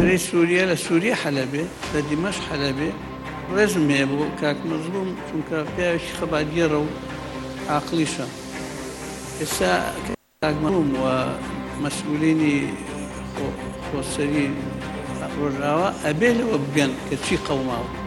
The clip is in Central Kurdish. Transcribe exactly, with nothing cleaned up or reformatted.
سرەی سووریا لە سووریا حەلەبێ لە دیمەشق حەلەبێ ڕێزم هەیە بۆ کاک مەزلوم چونکە پیاوێکی خەباتگێڕە و عاقلیشە. ئێستا کاک مەزلوم و مەسئولینی خۆسەری ڕۆژاوا ئەبێ لەوە بگەن کە چی قەوماوە